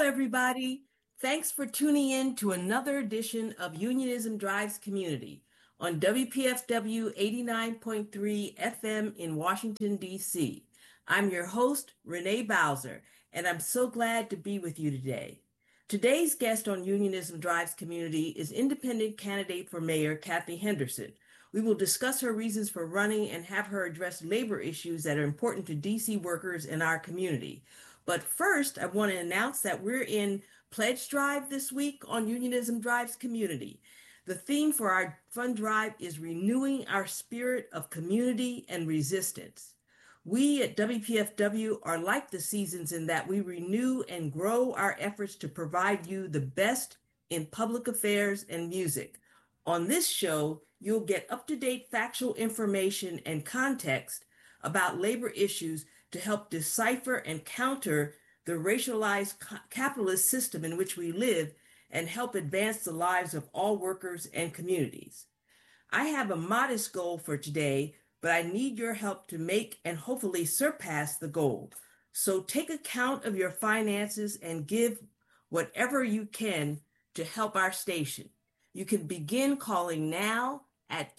everybody. Thanks for tuning in to another edition of Unionism Drives Community on WPFW 89.3 FM in Washington, D.C. I'm your host, Renee Bowser, and I'm so glad to be with you today. Today's guest on Unionism Drives Community is independent candidate for mayor Kathy Henderson. We will discuss her reasons for running and have her address labor issues that are important to D.C. workers in our community. But first, I want to announce that we're in Pledge Drive this week on Unionism Drives Community. The theme for our fund drive is renewing our spirit of community and resistance. We at WPFW are like the seasons in that we renew and grow our efforts to provide you the best in public affairs and music. On this show, you'll get up-to-date factual information and context about labor issues to help decipher and counter the racialized capitalist system in which we live and help advance the lives of all workers and communities. I have a modest goal for today, but I need your help to make and hopefully surpass the goal. So take account of your finances and give whatever you can to help our station. You can begin calling now at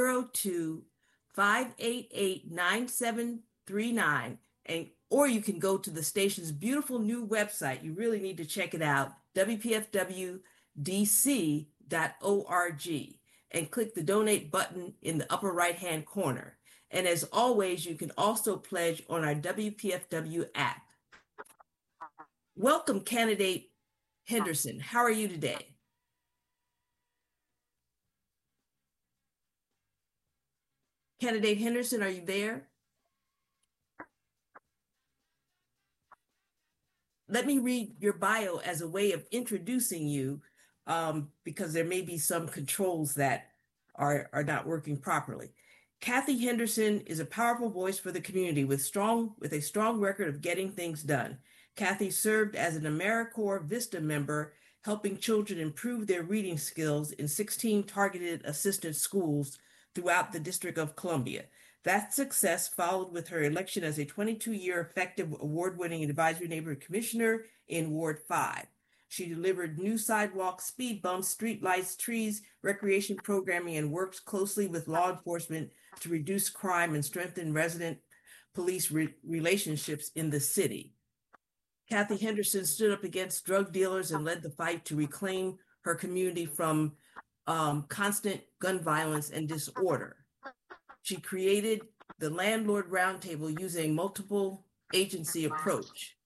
202-588-9739, or you can go to the station's beautiful new website. You really need to check it out, wpfwdc.org, and click the donate button in the upper right-hand corner. And as always, you can also pledge on our WPFW app. Welcome, candidate Henderson. How are you today? Candidate Henderson, are you there? Let me read your bio as a way of introducing you, because there may be some controls that are not working properly. Kathy Henderson is a powerful voice for the community with a strong record of getting things done. Kathy served as an AmeriCorps Vista member, helping children improve their reading skills in 16 targeted assistance schools throughout the District of Columbia. That success followed with her election as a 22-year effective award-winning advisory neighborhood commissioner in Ward 5. She delivered new sidewalks, speed bumps, street lights, trees, recreation programming, and works closely with law enforcement to reduce crime and strengthen resident-police relationships in the city. Kathy Henderson stood up against drug dealers and led the fight to reclaim her community from constant gun violence and disorder. She created the Landlord Roundtable using a multiple agency approach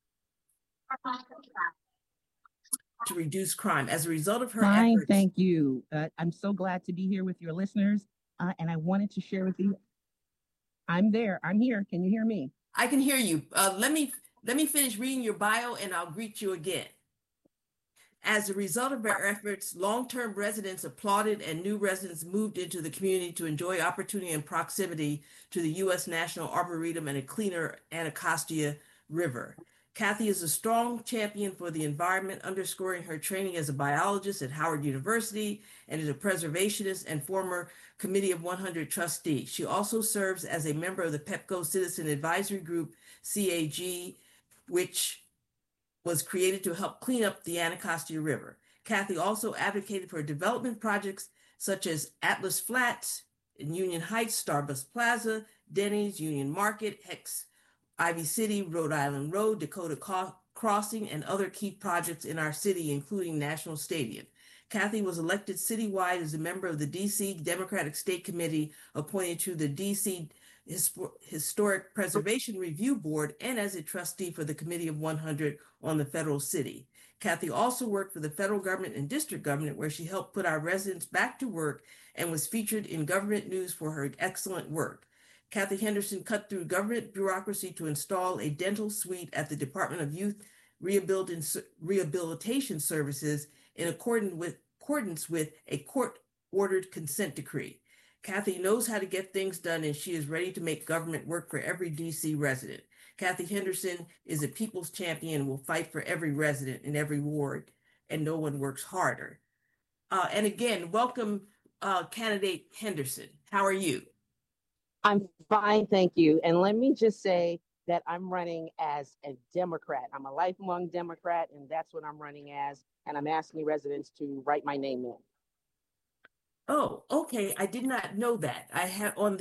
to reduce crime. As a result of her efforts. Thank you. I'm so glad to be here with your listeners, and I wanted to share with you. I'm there. I'm here. Can you hear me? I can hear you. Let me finish reading your bio, and I'll greet you again. As a result of our efforts, long-term residents applauded and new residents moved into the community to enjoy opportunity and proximity to the U.S. National Arboretum and a cleaner Anacostia River. Kathy is a strong champion for the environment, underscoring her training as a biologist at Howard University and is a preservationist and former Committee of 100 trustee. She also serves as a member of the PEPCO Citizen Advisory Group, CAG, which was created to help clean up the Anacostia River. Kathy also advocated for development projects such as Atlas Flats in Union Heights, Starbucks Plaza, Denny's, Union Market, Hex, Ivy City, Rhode Island Road, Dakota Crossing, and other key projects in our city, including National Stadium. Kathy was elected citywide as a member of the DC Democratic State Committee appointed to the DC Historic Preservation Review Board and as a trustee for the Committee of 100 on the federal city. Kathy also worked for the federal government and district government, where she helped put our residents back to work and was featured in government news for her excellent work. Kathy Henderson cut through government bureaucracy to install a dental suite at the Department of Youth Rehabilitation Services in accordance with a court-ordered consent decree. Kathy knows how to get things done, and she is ready to make government work for every DC resident. Kathy Henderson is a people's champion and will fight for every resident in every ward, and no one works harder. And again, welcome, candidate Henderson. How are you? I'm fine, thank you. And let me just say that I'm running as a Democrat. I'm a lifelong Democrat, and that's what I'm running as. And I'm asking residents to write my name in. Oh, okay. I did not know that. I have on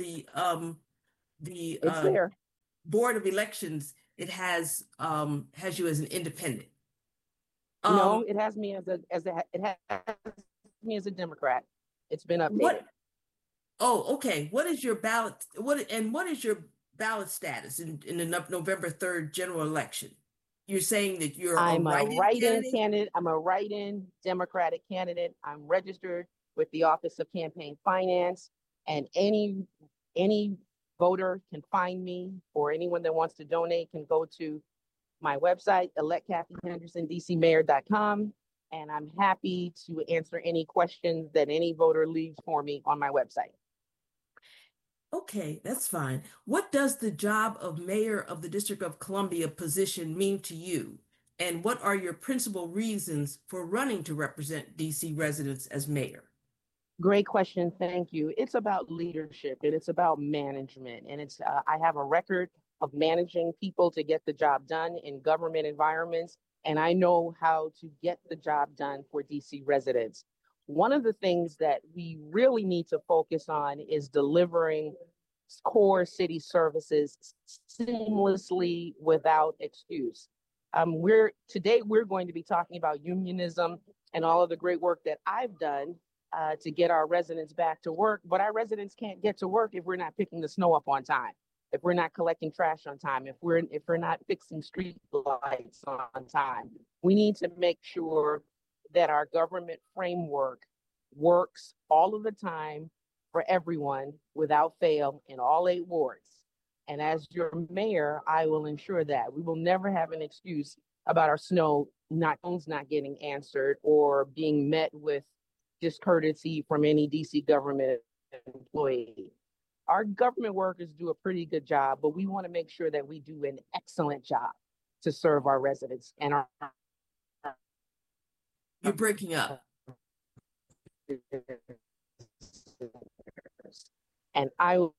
the It's there. Board of Elections, it has you as an independent. No, Um, it has me it has me as a Democrat. It's been updated. what? Oh, okay. What is your ballot? What is your ballot status in the November 3rd general election? You're saying that you're a I'm a write-in write-in candidate? candidate. I'm a write-in Democratic candidate. I'm registered with the Office of Campaign Finance, and any voter can find me, or anyone that wants to donate can go to my website, electKathyHendersonDCMayor.com, and I'm happy to answer any questions that any voter leaves for me on my website. Okay, that's fine. What does the job of mayor of the District of Columbia position mean to you? And what are your principal reasons for running to represent DC residents as mayor? Great question. Thank you. It's about leadership and it's about management. And I have a record of managing people to get the job done in government environments. And I know how to get the job done for DC residents. One of the things that we really need to focus on is delivering core city services seamlessly without excuse. We're going to be talking about unionism and all of the great work that I've done to get our residents back to work. But our residents can't get to work if we're not picking the snow up on time, if we're not collecting trash on time, if we're not fixing street lights on time. We need to make sure that our government framework works all of the time for everyone without fail in all 8 wards. And as your mayor, I will ensure that we will never have an excuse about our phones not getting answered or being met with discourtesy from any DC government employee. Our government workers do a pretty good job, but we want to make sure that we do an excellent job to serve our residents and our. You're breaking up. And I will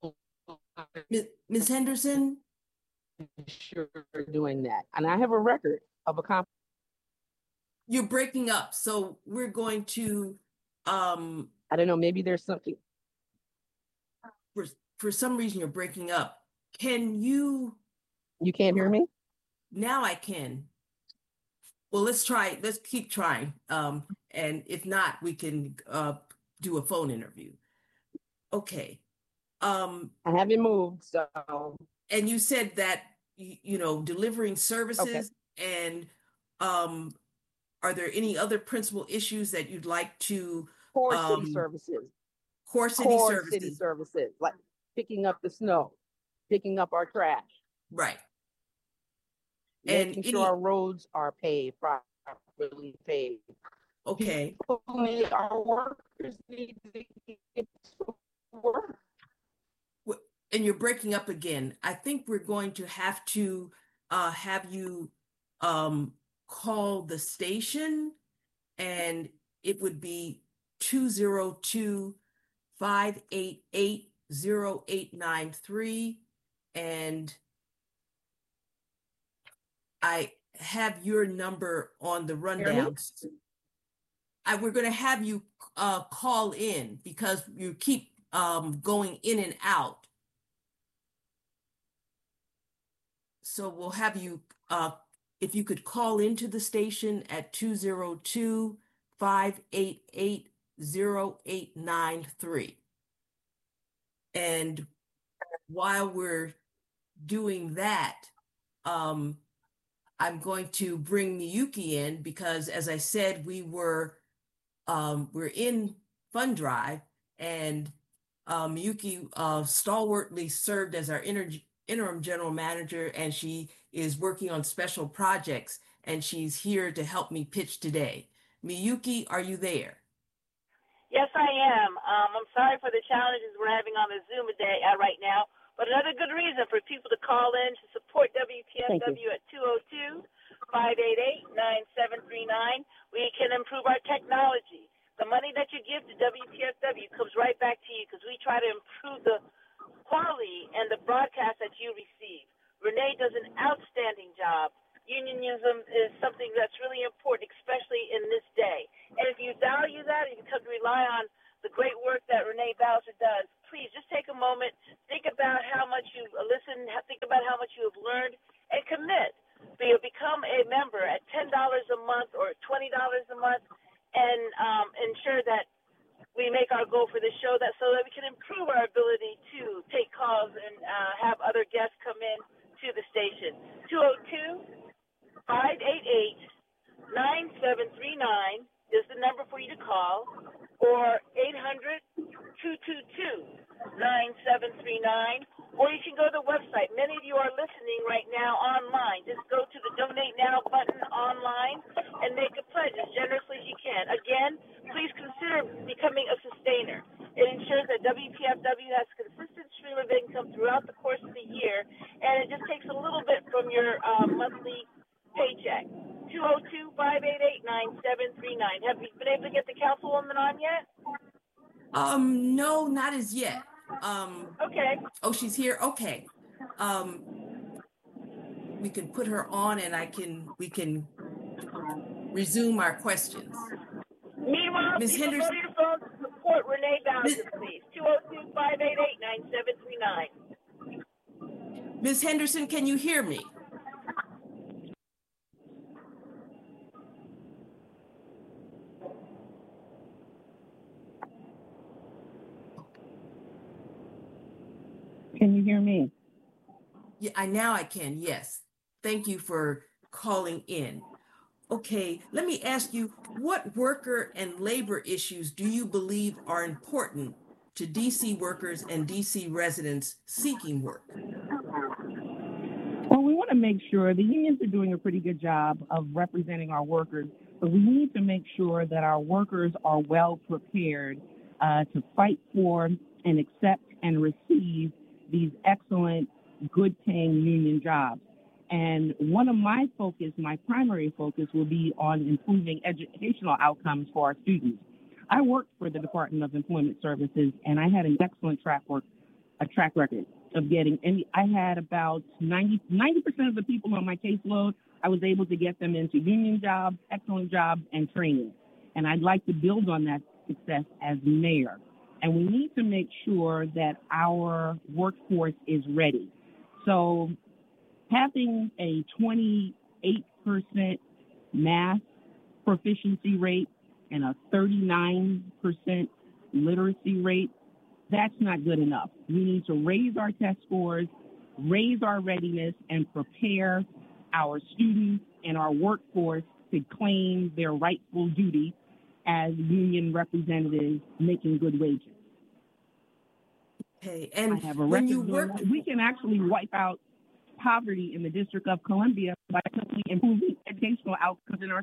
Ms. Henderson? sure doing that. And I have a record of accomplishment. You're breaking up, so we're going to I don't know, maybe there's something. For some reason you're breaking up. Can you can't hear me? Now I can. Well, let's keep trying. And if not, we can do a phone interview. Okay. I haven't moved, so. And you said that delivering services, okay. And are there any other principal issues that you'd like to core city services? Core city services, like picking up the snow, picking up our trash. Right. Making sure our roads are paved, properly paved. Okay. Our workers need to get to work. And you're breaking up again. I think we're going to have have you call the station, and it would be 202-588-0893. And I have your number on the rundown. We're going to have you call in because you keep going in and out. So we'll have you, if you could call into the station at 202-588-0893. And while we're doing that, I'm going to bring Miyuki in because, as I said, we're in Fund Drive, and Miyuki stalwartly served as our interim general manager, and she is working on special projects, and she's here to help me pitch today. Miyuki, are you there? Yes, I am. I'm sorry for the challenges we're having on the Zoom right now, but another good reason for people to call in to support WPFW at 202-588-9739. We can improve our technology. The money that you give to WPFW comes right back to you because we try to improve the quality and the broadcast that you receive. Renee unionism is something that's really important, especially in this day. And if you value that, and you come to rely on the great work that Renee Bowser does, please just take a moment, think about how much you listen, think about how much you have learned, and commit. Become a member at $10 a month or $20 a month, and ensure that we make our goal for the show so that we can improve our ability to take calls and have other guests come in to the station. 202-588-9739 is the number for you to call, or 800-222-9739, or you can go to the website. Many of you are listening right now online. Just go to the Donate Now button online and make a pledge as generously as you can. Again, please consider becoming a sustainer. It ensures that WPFW has a consistent stream of income throughout the course of the year, and it just takes a little bit from your monthly paycheck. 202-588-9739. Have you been able to get the councilwoman on yet? No, not as yet. Okay. Oh, she's here. Okay. We can put her on, and we can resume our questions. Meanwhile, Ms. people Henderson, go to your phone to support Renee Bowser, please. 202-588-9739. Ms. Henderson, can you hear me? Can you hear me? Yeah, now I can, yes. Thank you for calling in. Okay, let me ask you, what worker and labor issues do you believe are important to DC workers and DC residents seeking work? Well, we want to make sure the unions are doing a pretty good job of representing our workers, but we need to make sure that our workers are well prepared to fight for and accept and receive these excellent, good-paying union jobs. And one of my primary focus will be on improving educational outcomes for our students. I worked for the Department of Employment Services, and I had an excellent track record of getting, and I had about 90% of the people on my caseload, I was able to get them into union jobs, excellent jobs, and training. And I'd like to build on that success as mayor. And we need to make sure that our workforce is ready. So having a 28% math proficiency rate and a 39% literacy rate, that's not good enough. We need to raise our test scores, raise our readiness, and prepare our students and our workforce to claim their rightful duty as union representatives making good wages. Okay, and I have a when record you work, we can actually wipe out poverty in the District of Columbia by simply improving educational outcomes in our.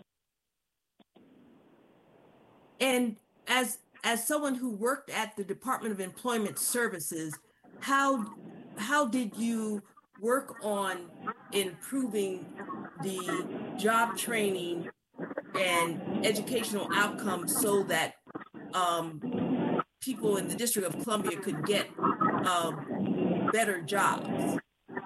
and as someone who worked at the Department of Employment Services, how did you work on improving the job training and educational outcomes so that people in the District of Columbia could get better jobs?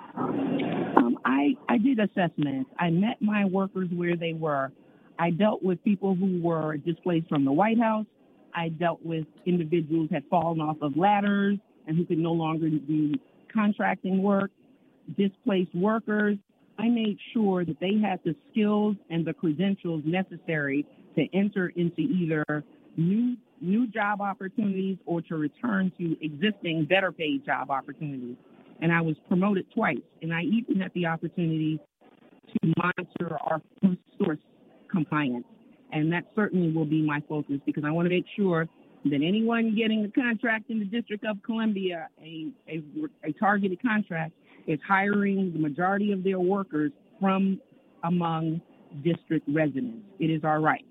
I did assessments. I met my workers where they were. I dealt with people who were displaced from the White House. I dealt with individuals who had fallen off of ladders and who could no longer do contracting work, displaced workers. I made sure that they had the skills and the credentials necessary to enter into either new job opportunities or to return to existing better paid job opportunities. And I was promoted twice. And I even had the opportunity to monitor our first source compliance. And that certainly will be my focus, because I want to make sure that anyone getting a contract in the District of Columbia, a targeted contract, is hiring the majority of their workers from among district residents. It is our right.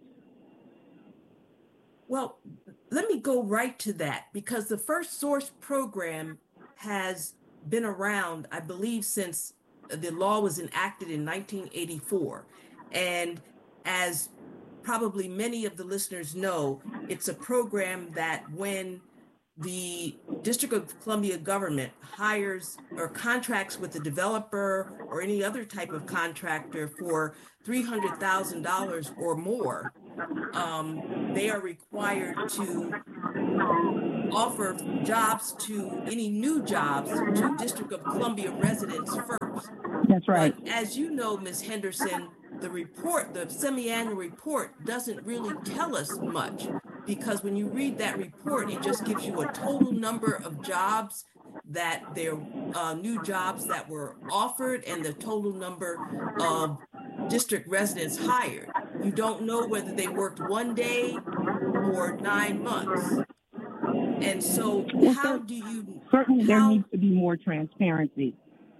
Well, let me go right to that, because the First Source program has been around, I believe, since the law was enacted in 1984. And as probably many of the listeners know, it's a program that when the District of Columbia government hires or contracts with the developer or any other type of contractor for $300,000 or more, they are required to offer jobs to any new jobs to District of Columbia residents first. That's right. But as you know, Ms. Henderson, the report, the semi-annual report doesn't really tell us much, because when you read that report, it just gives you a total number of jobs that there new jobs that were offered and the total number of district residents hired. You don't know whether they worked one day or 9 months. And so how do you... Certainly there needs to be more transparency.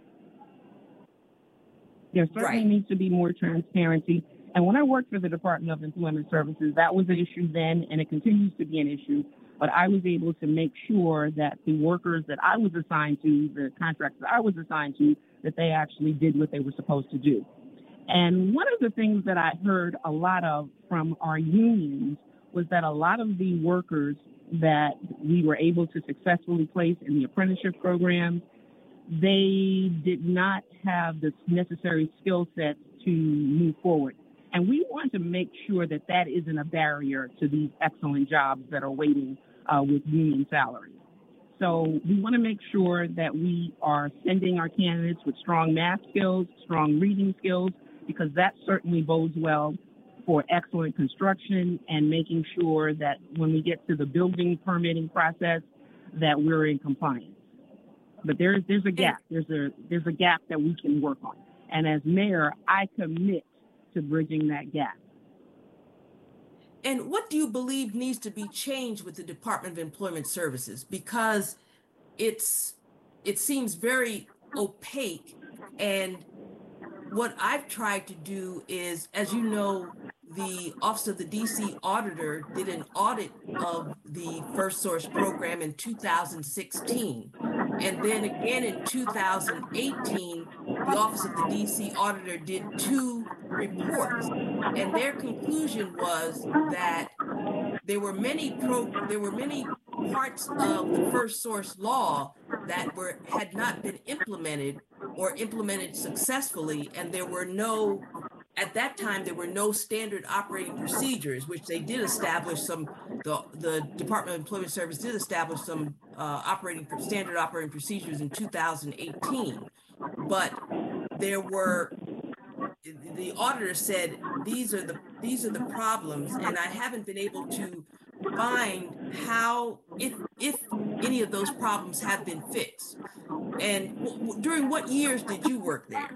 There certainly needs to be more transparency. And when I worked for the Department of Employment Services, that was an issue then, and it continues to be an issue. But I was able to make sure that the workers that I was assigned to, the contracts that I was assigned to, that they actually did what they were supposed to do. And one of the things that I heard a lot of from our unions was that a lot of the workers that we were able to successfully place in the apprenticeship programs, they did not have the necessary skill sets to move forward. And we want to make sure that that isn't a barrier to these excellent jobs that are waiting with union salaries. So we want to make sure that we are sending our candidates with strong math skills, strong reading skills, because that certainly bodes well for excellent construction and making sure that when we get to the building permitting process, that we're in compliance. But there's a gap. There's a gap that we can work on. And as mayor, I commit to bridging that gap. And what do you believe needs to be changed with the Department of Employment Services? Because it seems very opaque. And what I've tried to do is, as you know, the Office of the DC Auditor did an audit of the First Source program in 2016. And then again in 2018, the Office of the DC Auditor did 2 reports. And their conclusion was that there were many parts of the First Source law that had not been implemented or implemented successfully, and at that time, there were no standard operating procedures, which they did establish the Department of Employment Service did establish some standard operating procedures in 2018. But the auditor said, these are the problems, and I haven't been able to find how, if any of those problems have been fixed. And during what years did you work there?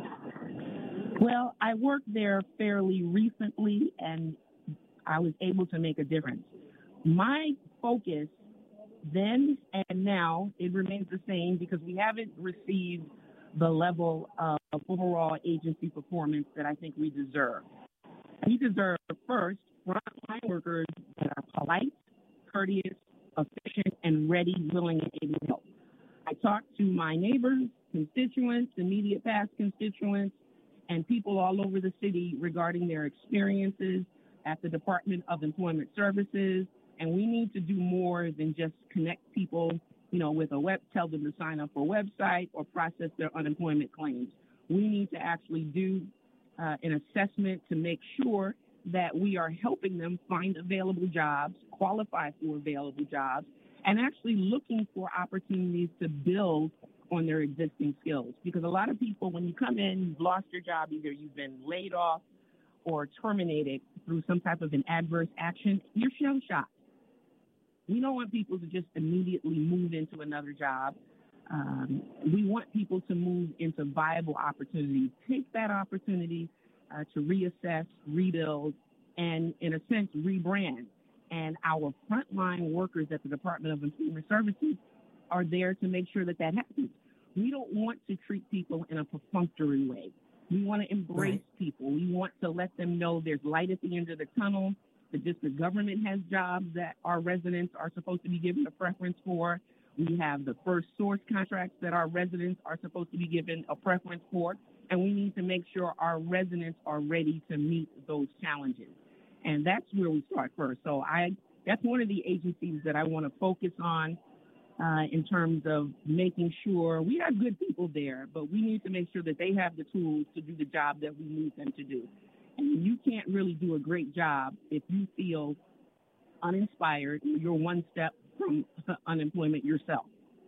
Well, I worked there fairly recently, and I was able to make a difference. My focus then and now, it remains the same, because we haven't received the level of overall agency performance that I think we deserve. We deserve, first, frontline workers that are polite, courteous, efficient, and ready, willing, and able to help. I talked to my neighbors, constituents, immediate past constituents, and people all over the city regarding their experiences at the Department of Employment Services. And we need to do more than just connect people, with tell them to sign up for a website or process their unemployment claims. We need to actually do an assessment to make sure that we are helping them find available jobs, qualify for available jobs, and actually looking for opportunities to build on their existing skills. Because a lot of people, when you come in, you've lost your job, either you've been laid off or terminated through some type of an adverse action, you're shell-shocked. We don't want people to just immediately move into another job. We want people to move into viable opportunities. Take that opportunity to reassess, rebuild, and in a sense, rebrand. And our frontline workers at the Department of Employment Services are there to make sure that happens. We don't want to treat people in a perfunctory way. We want to embrace people. We want to let them know there's light at the end of the tunnel, that just the government has jobs that our residents are supposed to be given a preference for. We have the First Source contracts that our residents are supposed to be given a preference for. And we need to make sure our residents are ready to meet those challenges. And that's where we start first. So that's one of the agencies that I want to focus on in terms of making sure we have good people there, but we need to make sure that they have the tools to do the job that we need them to do. And you can't really do a great job if you feel uninspired. You're one step from unemployment yourself.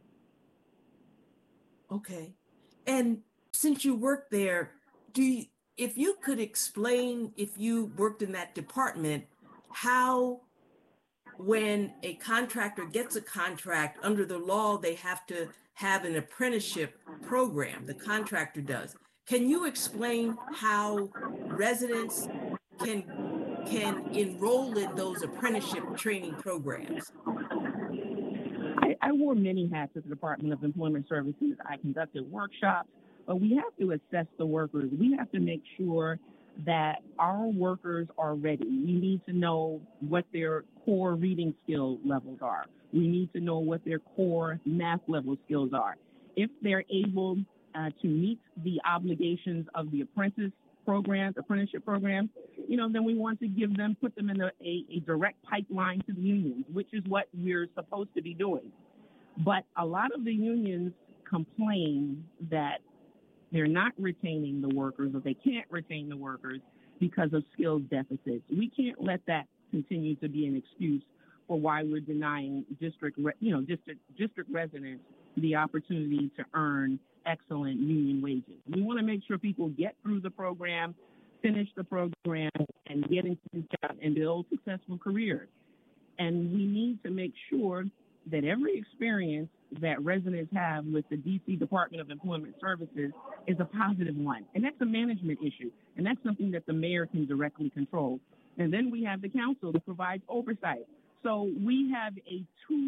Okay. And since you work there, if you could explain, if you worked in that department, how when a contractor gets a contract under the law, they have to have an apprenticeship program, the contractor does. Can you explain how residents can enroll in those apprenticeship training programs? I wore many hats at the Department of Employment Services. I conducted workshops, but we have to assess the workers. We have to make sure that our workers are ready. We need to know what their core reading skill levels are. We need to know what their core math level skills are. If they're able to meet the obligations of the apprenticeship program, then we want to put them in a direct pipeline to the unions, which is what we're supposed to be doing. But a lot of the unions complain that they're not retaining the workers, or they can't retain the workers because of skills deficits. We can't let that continue to be an excuse for why we're denying district residents the opportunity to earn excellent union wages. We want to make sure people get through the program, finish the program, and get into the job and build successful careers. And we need to make sure that every experience that residents have with the D.C. Department of Employment Services is a positive one. And that's a management issue. And that's something that the mayor can directly control. And then we have the council that provides oversight. So we have a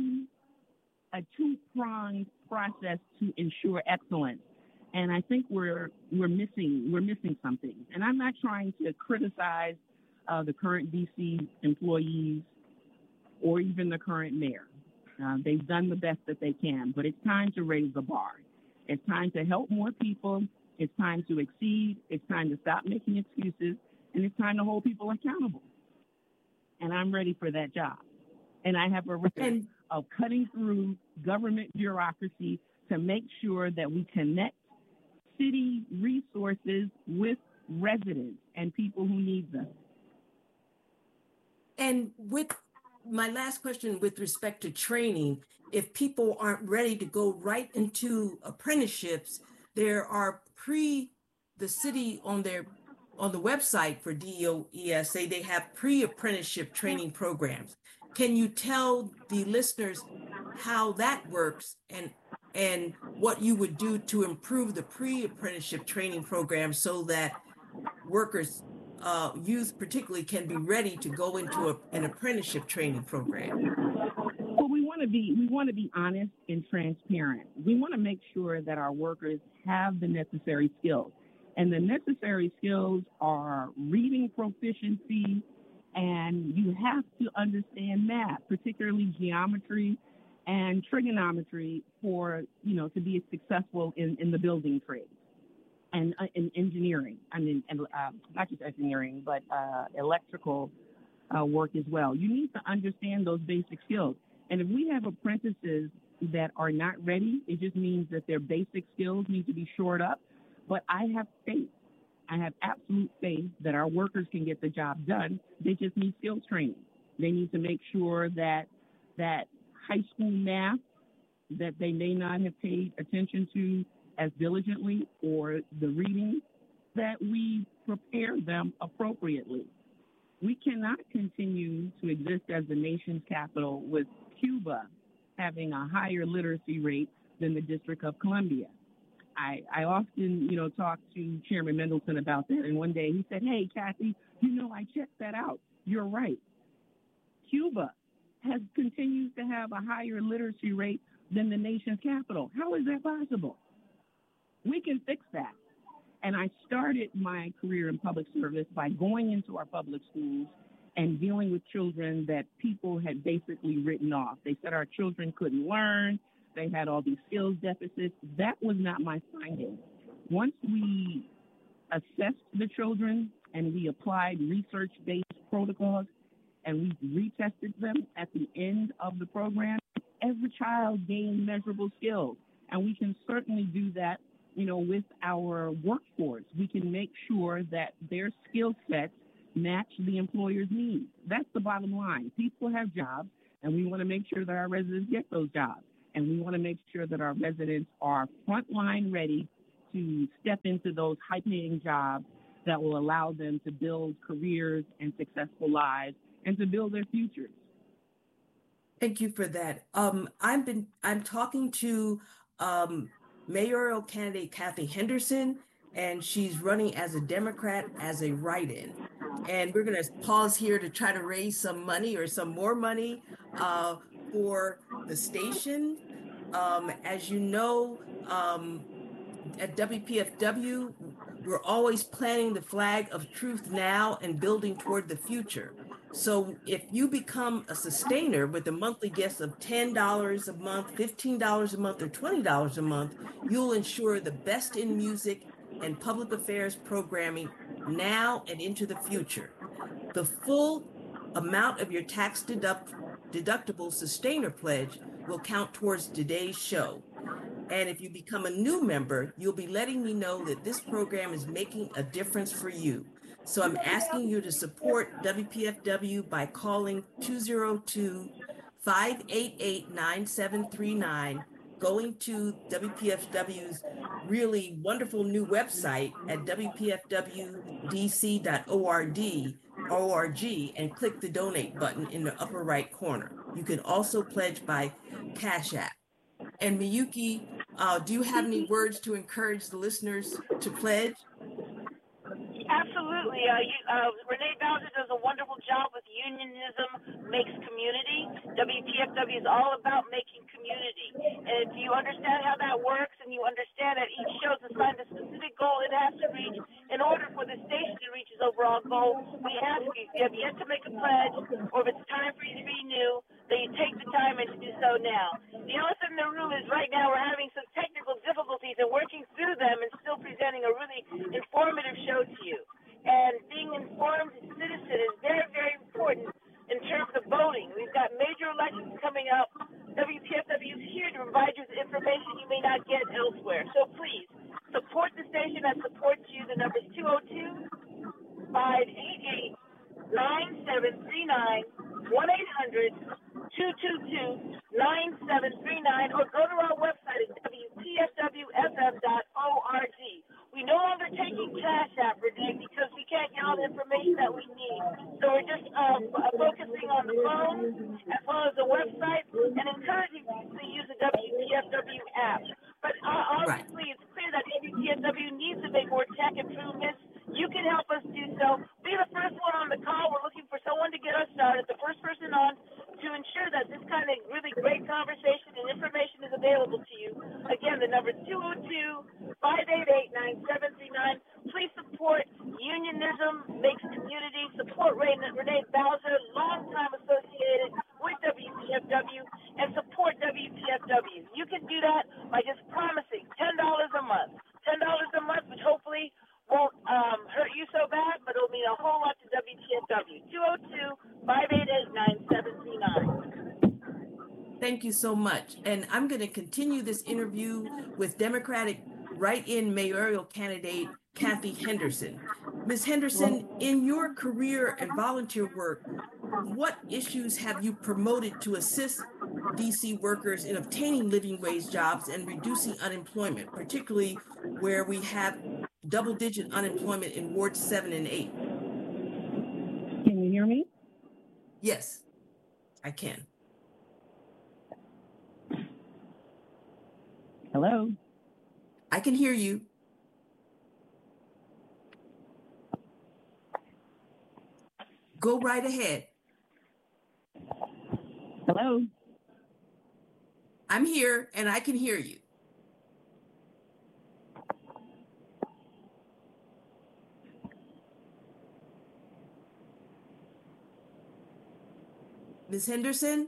two-pronged process to ensure excellence. And I think we're missing something. And I'm not trying to criticize the current D.C. employees or even the current mayor. They've done the best that they can, but it's time to raise the bar. It's time to help more people. It's time to exceed. It's time to stop making excuses, and it's time to hold people accountable. And I'm ready for that job. And I have a record of cutting through government bureaucracy to make sure that we connect city resources with residents and people who need them. And with my last question with respect to training, if people aren't ready to go right into apprenticeships, there are the city on the website for DOESA, they have pre-apprenticeship training programs. Can you tell the listeners how that works and what you would do to improve the pre-apprenticeship training program so that workers, youth particularly, can be ready to go into an apprenticeship training program? Well, we want to be honest and transparent. We want to make sure that our workers have the necessary skills. And the necessary skills are reading proficiency, and you have to understand math, particularly geometry and trigonometry to be successful in the building trade and in engineering. Not just engineering, but electrical work as well. You need to understand those basic skills. And if we have apprentices that are not ready, it just means that their basic skills need to be shored up. But I have faith. I have absolute faith that our workers can get the job done. They just need skills training. They need to make sure that high school math that they may not have paid attention to as diligently, or the reading, that we prepare them appropriately. We cannot continue to exist as the nation's capital with Cuba having a higher literacy rate than the District of Columbia. I often, talk to Chairman Mendelson about that. And one day he said, "Hey, Kathy, I checked that out. You're right. Cuba continues to have a higher literacy rate than the nation's capital. How is that possible? We can fix that." And I started my career in public service by going into our public schools and dealing with children that people had basically written off. They said our children couldn't learn. They had all these skills deficits. That was not my finding. Once we assessed the children and we applied research-based protocols and we retested them at the end of the program, every child gain measurable skills. And we can certainly do that, with our workforce. We can make sure that their skill sets match the employer's needs. That's the bottom line. People have jobs, and we want to make sure that our residents get those jobs. And we want to make sure that our residents are frontline ready to step into those high-paying jobs that will allow them to build careers and successful lives and to build their futures. Thank you for that. I'm talking to mayoral candidate Kathy Henderson, and she's running as a Democrat as a write-in. And we're going to pause here to try to raise some money or some more money for the station. As you know, at WPFW, we're always planting the flag of truth now and building toward the future. So if you become a sustainer with a monthly gift of $10 a month, $15 a month, or $20 a month, you'll ensure the best in music and public affairs programming now and into the future. The full amount of your tax deductible sustainer pledge will count towards today's show. And if you become a new member, you'll be letting me know that this program is making a difference for you. So I'm asking you to support WPFW by calling 202-588-9739, going to WPFW's really wonderful new website at WPFWDC.org, and click the donate button in the upper right corner. You can also pledge by Cash App. And Miyuki, do you have any words to encourage the listeners to pledge? Absolutely. Renee Bowser does a wonderful job with Unionism Makes Community. WPFW is all about making community. And if you understand how that works and you understand that each show is assigned a specific goal it has to reach, in order for the station to reach its overall goal, we ask you, if you have yet to make a pledge or if it's time for you to renew, that you take the time and to do so now. The elephant in the room is right now we're having some technical difficulties and working through them and still presenting a really informative show to you. And being informed citizen is very, very important in terms of voting. We've got major elections coming up. WPFW is here to provide you with information you may not get elsewhere. So please, support the station that supports you. The number is 202-588-9739, 1-800-222-9739, or go to our website at WPFWFM.org. We no longer taking Cash App, Renee, because we can't get all the information that we need. So we're just focusing on the phone as well as the website and encouraging people to use the WPFW app. But obviously, It's clear that WPFW needs to make more tech improvements. You can help us do so. Be the first one on the call. We're looking for someone to get us started, the first person on, to ensure that this kind of really great conversation and information is available to you. Again, the number is 202-588-9739. Please support Unionism Makes Community. Support Renee Bowser, longtime associated with WPFW, and support WPFW. You can do that by just promising $10 a month. $10 a month, which hopefully won't hurt you so bad, but it'll mean a whole lot to WPFW. 202-588-9739. Thank you so much. And I'm going to continue this interview with Democratic write-in mayoral candidate Kathy Henderson. Ms. Henderson, in your career and volunteer work, what issues have you promoted to assist DC workers in obtaining living wage jobs and reducing unemployment, particularly where we have double-digit unemployment in Wards 7 and 8? Can you hear me? Yes, I can. Hello? I can hear you. Go right ahead. Hello? I'm here and I can hear you. Ms. Henderson?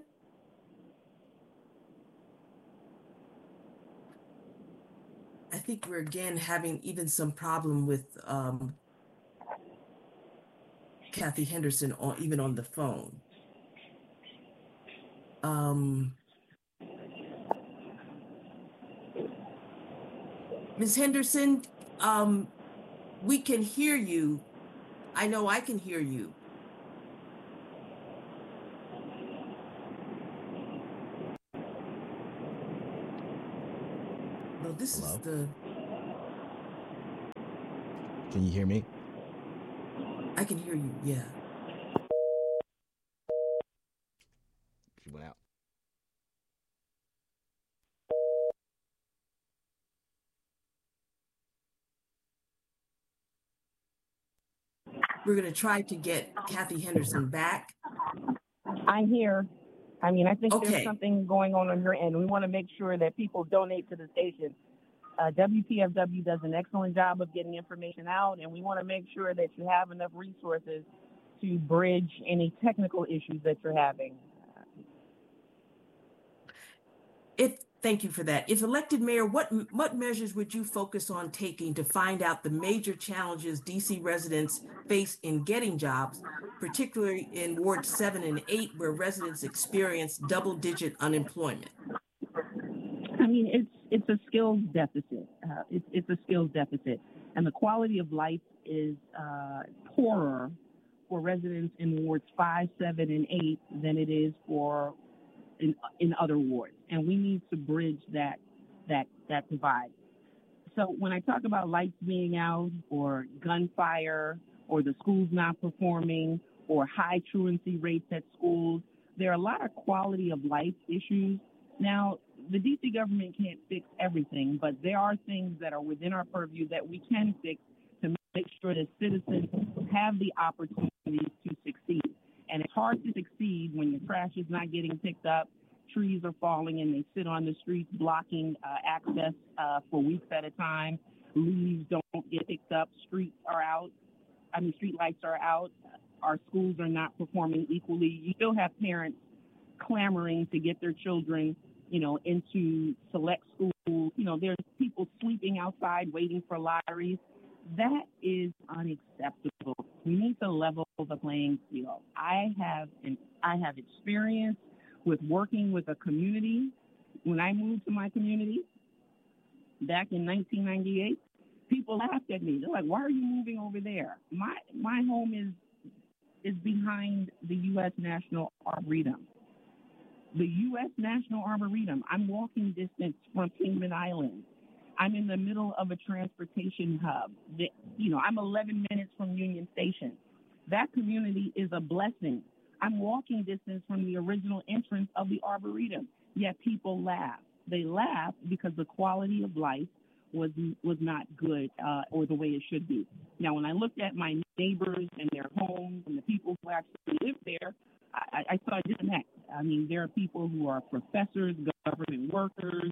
I think we're again having even some problem with Kathy Henderson even on the phone. Ms. Henderson, we can hear you. I know I can hear you. No, this Hello? is the... Can you hear me? I can hear you, yeah. She went out. We're going to try to get Kathy Henderson back. I'm here. I mean, I think Okay. there's something going on your end. We want to make sure that people donate to the station. WPFW does an excellent job of getting information out, and we want to make sure that you have enough resources to bridge any technical issues that you're having. Thank you for that. If elected mayor, what measures would you focus on taking to find out the major challenges DC residents face in getting jobs, particularly in Ward 7 and 8, where residents experience double-digit unemployment? I mean, it's a skills deficit. It's a skills deficit, and the quality of life is poorer for residents in wards 5, 7, and 8 than it is for in other wards, and we need to bridge that divide. So when I talk about lights being out, or gunfire, or the schools not performing, or high truancy rates at schools, there are a lot of quality of life issues. Now, the DC government can't fix everything, but there are things that are within our purview that we can fix to make sure that citizens have the opportunities to succeed. And it's hard to succeed when your trash is not getting picked up, trees are falling, and they sit on the streets blocking access for weeks at a time. Leaves don't get picked up. Street lights are out. Our schools are not performing equally. You still have parents clamoring to get their children, into select schools. There's people sleeping outside waiting for lotteries. That is unacceptable. We need to level the playing field. I have experience with working with a community. When I moved to my community back in 1998, people laughed at me. They're like, "Why are you moving over there?" My home is behind the U.S. National Arboretum. The U.S. National Arboretum. I'm walking distance from Kingman Island. I'm in the middle of a transportation hub. I'm 11 minutes from Union Station. That community is a blessing. I'm walking distance from the original entrance of the Arboretum, yet people laugh. They laugh because the quality of life was not good or the way it should be. Now, when I looked at my neighbors and their homes and the people who actually live there, I saw a disconnect. I mean, there are people who are professors, government workers,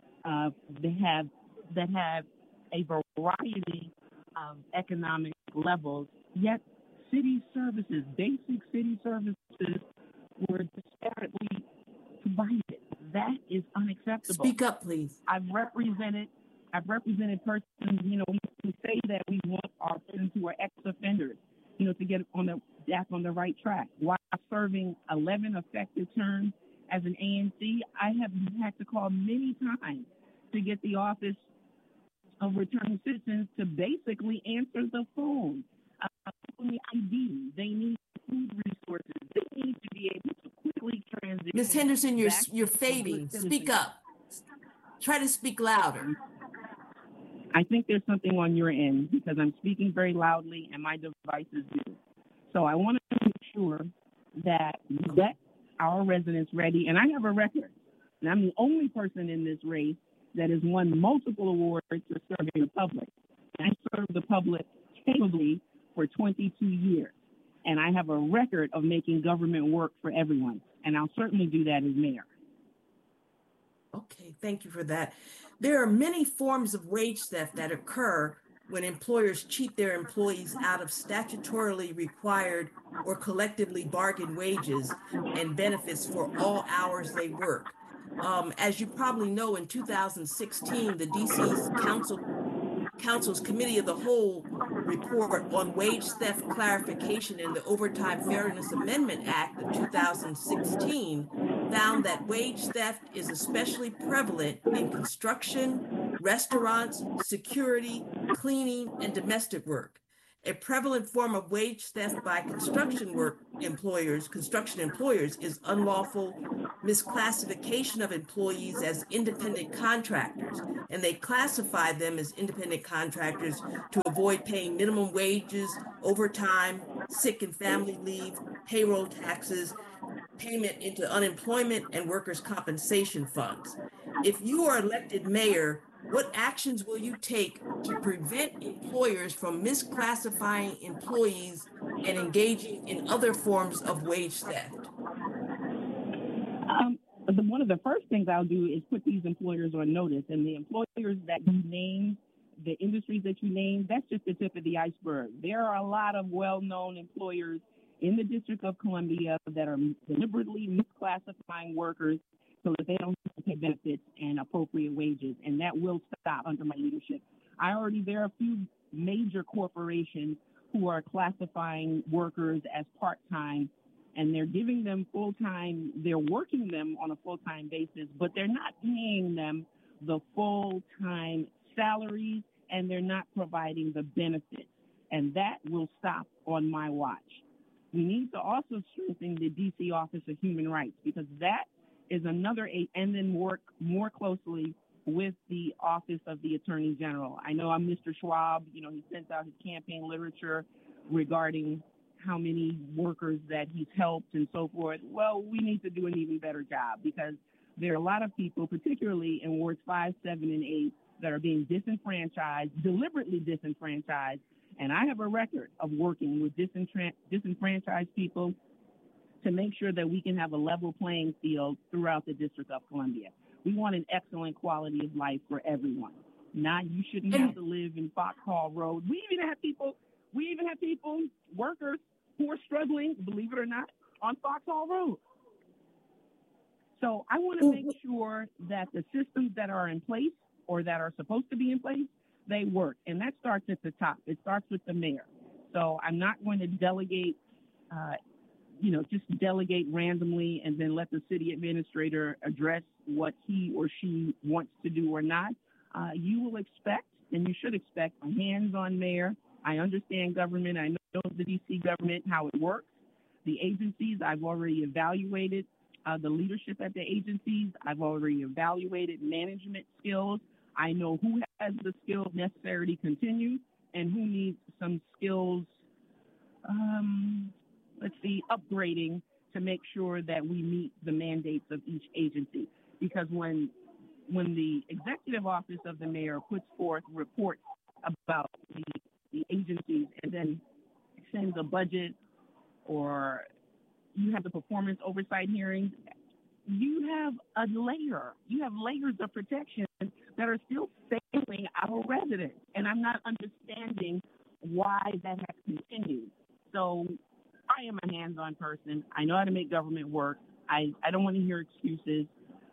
that have a variety of economic levels, yet city services, basic city services, were disparately provided. That is unacceptable. Speak up, please. I've represented persons, we say that we want our persons who are ex-offenders, to get back on the right track. While serving 11 effective terms as an ANC, I have had to call many times to get the Office of Returning Citizens to basically answer the phone. People need ID. They need food resources. They need to be able to quickly transition. Ms. Henderson, you're fading. Speak up. Try to speak louder. I think there's something on your end because I'm speaking very loudly and my devices do. So I want to make sure that we get our residents ready. And I have a record. And I'm the only person in this race that has won multiple awards for serving the public. And I served the public capably for 22 years. And I have a record of making government work for everyone. And I'll certainly do that as mayor. Okay, thank you for that. There are many forms of wage theft that occur when employers cheat their employees out of statutorily required or collectively bargained wages and benefits for all hours they work. As you probably know, in 2016, the DC Council's Committee of the Whole report on wage theft clarification in the Overtime Fairness Amendment Act of 2016 found that wage theft is especially prevalent in construction, restaurants, security, cleaning, and domestic work. A prevalent form of wage theft by construction employers is unlawful misclassification of employees as independent contractors, and they classify them as independent contractors to avoid paying minimum wages, overtime, sick and family leave, payroll taxes, payment into unemployment and workers' compensation funds. If you are elected mayor, what actions will you take to prevent employers from misclassifying employees and engaging in other forms of wage theft? One of the first things I'll do is put these employers on notice, and the employers that you name, the industries that you name, that's just the tip of the iceberg. There are a lot of well-known employers in the District of Columbia that are deliberately misclassifying workers so that they don't pay benefits and appropriate wages, and that will stop under my leadership. There are a few major corporations who are classifying workers as part-time, and they're giving them full-time, they're working them on a full-time basis, but they're not paying them the full-time salaries, and they're not providing the benefits, and that will stop on my watch. We need to also strengthen the D.C. Office of Human Rights, because that is another, and then work more closely with the Office of the Attorney General. I know I'm Mr. Schwab, he sends out his campaign literature regarding how many workers that he's helped and so forth. Well, we need to do an even better job, because there are a lot of people, particularly in wards 5, 7, and 8, that are being disenfranchised, deliberately disenfranchised. And I have a record of working with disenfranchised people to make sure that we can have a level playing field throughout the District of Columbia. We want an excellent quality of life for everyone. Not you shouldn't have to live in Foxhall Road. We even have people, workers who are struggling, believe it or not, on Foxhall Road. So I want to make sure that the systems that are in place or that are supposed to be in place, they work. And that starts at the top. It starts with the mayor. So I'm not going to delegate, just delegate randomly and then let the city administrator address what he or she wants to do or not. You will expect, and you should expect, a hands-on mayor. I understand government. I know the D.C. government, how it works. The agencies, I've already evaluated the leadership at the agencies. I've already evaluated management skills. I know who has the skills necessary to continue and who needs some skills, upgrading to make sure that we meet the mandates of each agency. Because when the executive office of the mayor puts forth reports about the agencies and then sends a budget, or you have the performance oversight hearings, you have layers of protection that are still failing our residents. And I'm not understanding why that has continued. So I am a hands-on person. I know how to make government work. I don't want to hear excuses.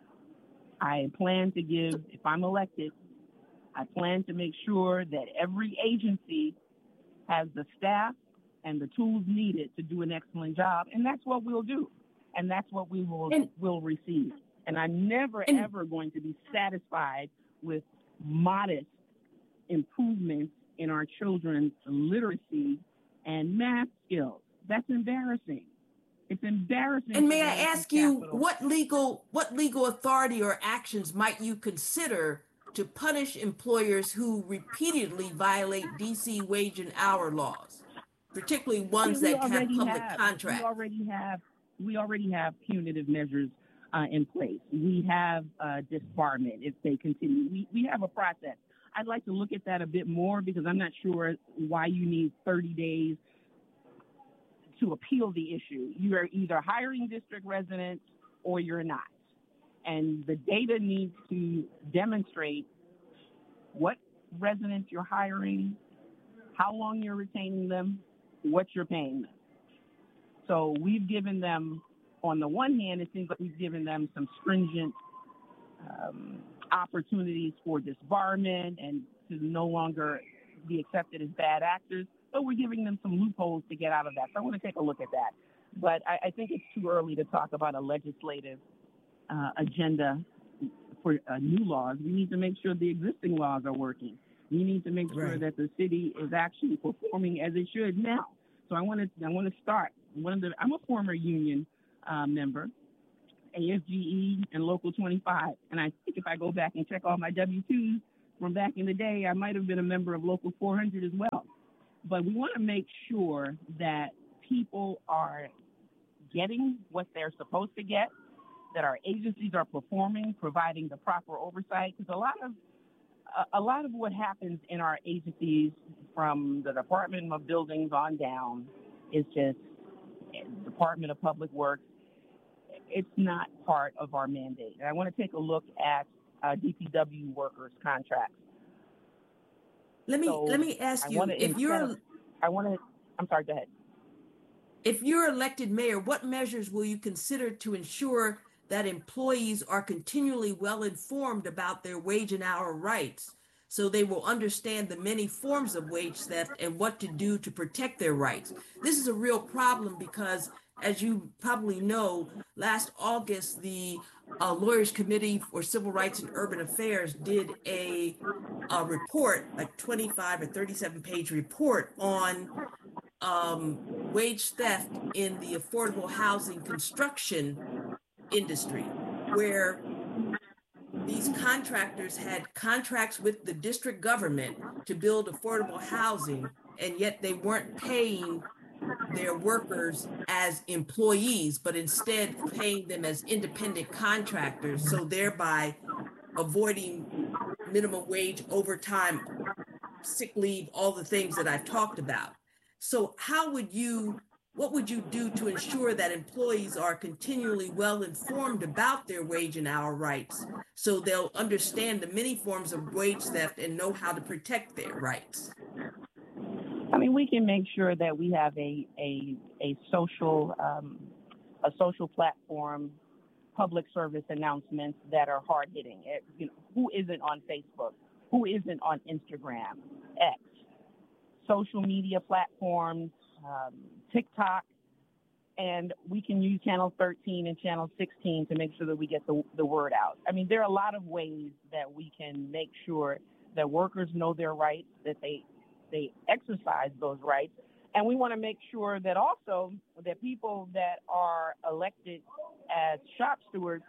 I plan to give, if I'm elected, I plan to make sure that every agency has the staff and the tools needed to do an excellent job. And that's what we'll do. And that's what we will receive. And I'm never, ever going to be satisfied with modest improvements in our children's literacy and math skills. That's embarrassing. It's embarrassing. And may I ask you, what legal authority or actions might you consider to punish employers who repeatedly violate DC wage and hour laws, particularly ones that have public contracts? We already have punitive measures in place. We have disbarment if they continue. We have a process. I'd like to look at that a bit more, because I'm not sure why you need 30 days to appeal the issue. You are either hiring district residents or you're not. And the data needs to demonstrate what residents you're hiring, how long you're retaining them, what you're paying them. So we've given them, on the one hand, it seems like we've given them some stringent opportunities for disbarment and to no longer be accepted as bad actors, but we're giving them some loopholes to get out of that. So I want to take a look at that. But I think it's too early to talk about a legislative agenda for new laws. We need to make sure the existing laws are working. We need to make sure that the city is actually performing as it should now. So I want to start. I'm a former union member, AFGE and Local 25, and I think if I go back and check all my W-2s from back in the day, I might have been a member of Local 400 as well. But we want to make sure that people are getting what they're supposed to get, that our agencies are performing, providing the proper oversight. Because a lot of what happens in our agencies, from the Department of Buildings on down, is just Department of Public Works. It's not part of our mandate. And I want to take a look at DPW workers' contracts. Let me ask you, I'm sorry, go ahead. If you're elected mayor, what measures will you consider to ensure that employees are continually well informed about their wage and hour rights, so they will understand the many forms of wage theft and what to do to protect their rights? This is a real problem because, as you probably know, last August, the Lawyers Committee for Civil Rights and Urban Affairs did a report, a 25 or 37-page report on wage theft in the affordable housing construction industry, where these contractors had contracts with the district government to build affordable housing, and yet they weren't paying their workers as employees, but instead paying them as independent contractors, so thereby avoiding minimum wage, overtime, sick leave, all the things that I've talked about. So what would you do to ensure that employees are continually well informed about their wage and hour rights, so they'll understand the many forms of wage theft and know how to protect their rights? I mean, we can make sure that we have a social platform, public service announcements that are hard hitting. Who isn't on Facebook? Who isn't on Instagram, X, social media platforms, TikTok, and we can use Channel 13 and Channel 16 to make sure that we get the word out. I mean, there are a lot of ways that we can make sure that workers know their rights, that they exercise those rights. And we want to make sure that also that people that are elected as shop stewards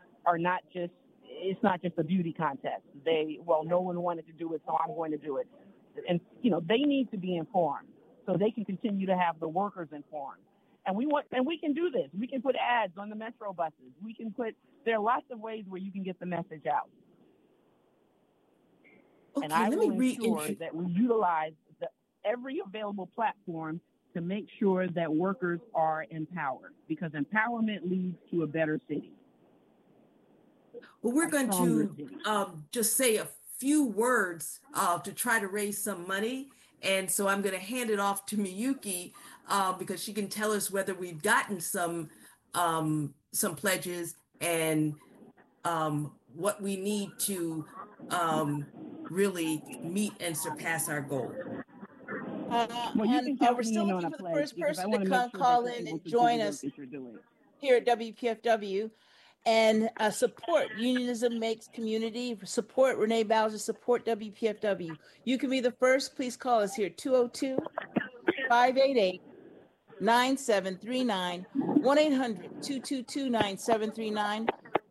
it's not just a beauty contest. No one wanted to do it, so I'm going to do it. And, they need to be informed so they can continue to have the workers informed. And we can do this. We can put ads on the metro buses. There are lots of ways where you can get the message out. Okay, and I will ensure that we utilize every available platform to make sure that workers are empowered, because empowerment leads to a better city. Well, we're going to just say a few words to try to raise some money. And so I'm going to hand it off to Miyuki because she can tell us whether we've gotten some pledges and what we need to really meet and surpass our goal. And we're still looking for the first person to call in and join us here at WPFW and support Unionism Makes Community, support Renee Bowser, support WPFW. You can be the first. Please call us here, 202-588-9739, 1-800-222-9739,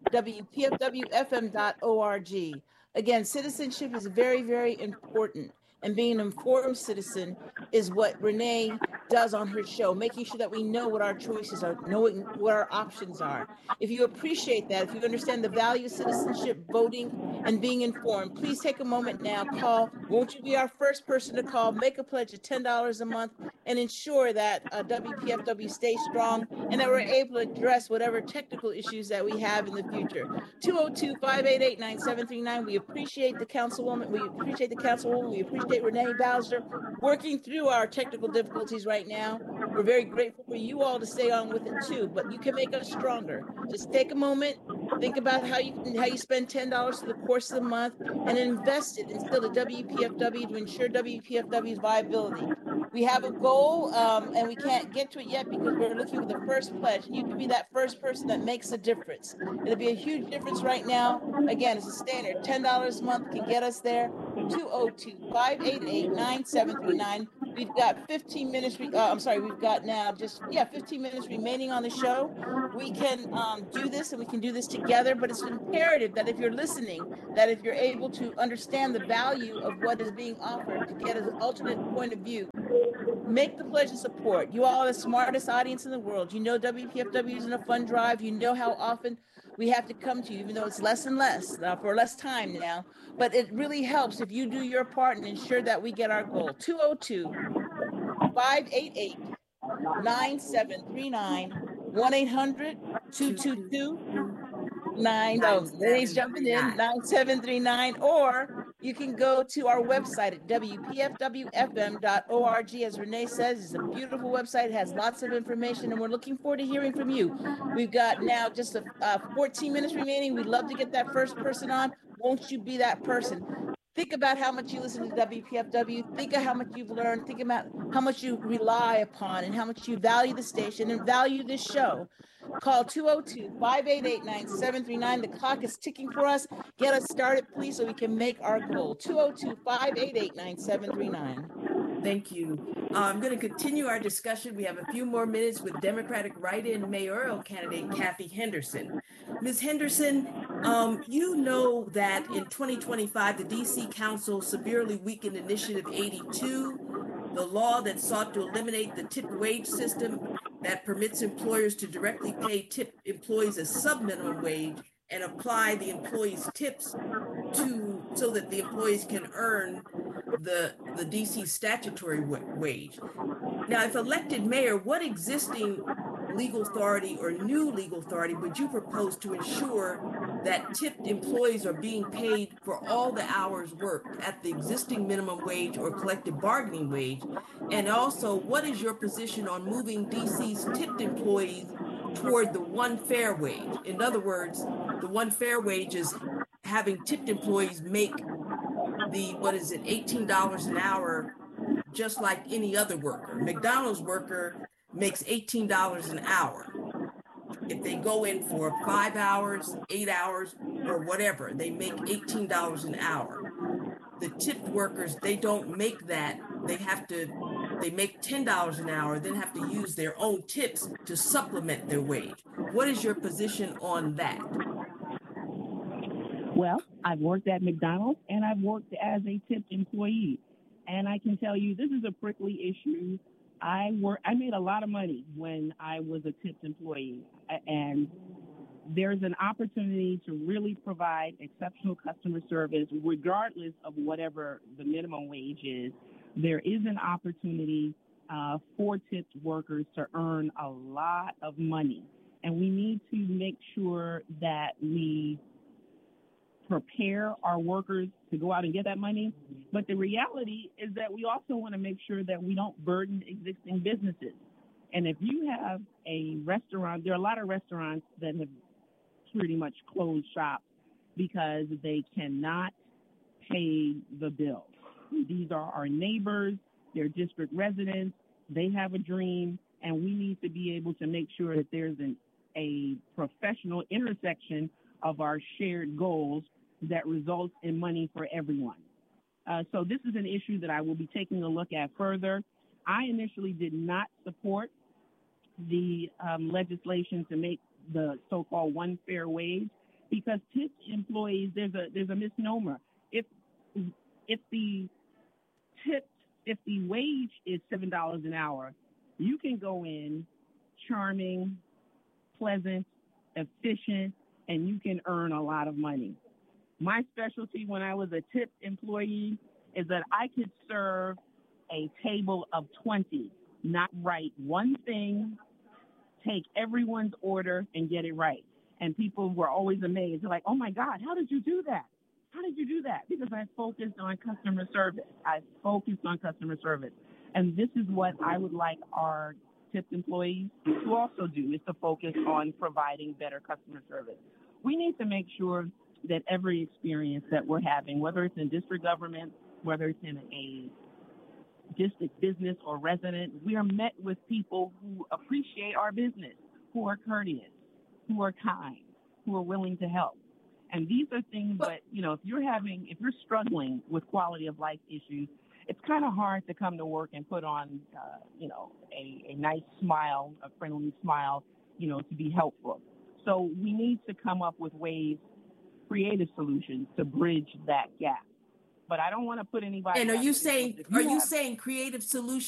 WPFWFM.org. Again, citizenship is very, very important. And being an informed citizen is what Renee does on her show, making sure that we know what our choices are, knowing what our options are. If you appreciate that, if you understand the value of citizenship, voting, and being informed, please take a moment now, call. Won't you be our first person to call? Make a pledge of $10 a month and ensure that WPFW stays strong and that we're able to address whatever technical issues that we have in the future. 202-588-9739. We appreciate the councilwoman. We appreciate Renee Bowser working through our technical difficulties right now. We're very grateful for you all to stay on with it too, but you can make us stronger. Just take a moment, Think about how you spend $10 through the course of the month and invest it instill the WPFW to ensure WPFW's viability. We have a goal, and we can't get to it yet because we're looking for the first pledge. And you can be that first person that makes a difference. It'll be a huge difference right now. Again, it's a standard. $10 a month can get us there. 202-588-9739. We've got 15 minutes. We've got now 15 minutes remaining on the show. We can do this, and we can do this together. But it's imperative that if you're listening, that if you're able to understand the value of what is being offered to get an alternate point of view, make the pledge of support. You all are the smartest audience in the world. You know WPFW is in a fund drive. You know how often we have to come to you, even though it's less and less for less time now. But it really helps if you do your part and ensure that we get our goal. 202-588-9739, 1-800-222-9. Ladies jumping in, 9739, or you can go to our website at WPFWFM.org. As Renee says, it's a beautiful website. It has lots of information, and we're looking forward to hearing from you. We've got now just 14 minutes remaining. We'd love to get that first person on. Won't you be that person? Think about how much you listen to WPFW. Think of how much you've learned. Think about how much you rely upon and how much you value the station and value this show. Call 202-588-9739. The clock is ticking for us. Get us started, please, so we can make our goal. 202-588-9739. Thank you. I'm going to continue our discussion. We have a few more minutes with Democratic write-in mayoral candidate Kathy Henderson. Ms. Henderson, you know that in 2025, the D.C. Council severely weakened Initiative 82, the law that sought to eliminate the tipped wage system that permits employers to directly pay tipped employees a sub-minimum wage and apply the employees' tips so that the employees can earn the DC statutory wage. Now, if elected mayor, what existing legal authority or new legal authority would you propose to ensure that tipped employees are being paid for all the hours worked at the existing minimum wage or collective bargaining wage? And also, what is your position on moving DC's tipped employees toward the one fair wage? In other words, the one fair wage is having tipped employees make the, $18 an hour, just like any other worker. McDonald's worker makes $18 an hour. If they go in for 5 hours, 8 hours, or whatever, they make $18 an hour. The tipped workers, they don't make that. They make $10 an hour, then have to use their own tips to supplement their wage. What is your position on that? Well, I've worked at McDonald's and I've worked as a tipped employee. And I can tell you this is a prickly issue. I made a lot of money when I was a tipped employee. And there's an opportunity to really provide exceptional customer service regardless of whatever the minimum wage is. There is an opportunity for tipped workers to earn a lot of money. And we need to make sure that we prepare our workers to go out and get that money. But the reality is that we also want to make sure that we don't burden existing businesses. And if you have a restaurant, there are a lot of restaurants that have pretty much closed shop because they cannot pay the bill. These are our neighbors, they're district residents, they have a dream, and we need to be able to make sure that there's a professional intersection of our shared goals that results in money for everyone. So this is an issue that I will be taking a look at further. I initially did not support the legislation to make the so-called one fair wage because tipped employees, there's a misnomer. If the wage is $7 an hour, you can go in charming, pleasant, efficient, and you can earn a lot of money. My specialty when I was a tipped employee is that I could serve a table of 20, not write one thing, take everyone's order and get it right. And people were always amazed. They're like, oh my God, how did you do that? How did you do that? Because I focused on customer service. And this is what I would like our tipped employees to also do, is to focus on providing better customer service. we need to make sure that every experience that we're having, whether it's in district government, whether it's in a district business or resident, we are met with people who appreciate our business, who are courteous, who are kind, who are willing to help. And these are things that, you know, if you're struggling with quality of life issues, it's kind of hard to come to work and put on, a nice smile, a friendly smile, to be helpful. So we need to come up with ways, creative solutions to bridge that gap. But I don't want to put anybody. And are you saying creative solutions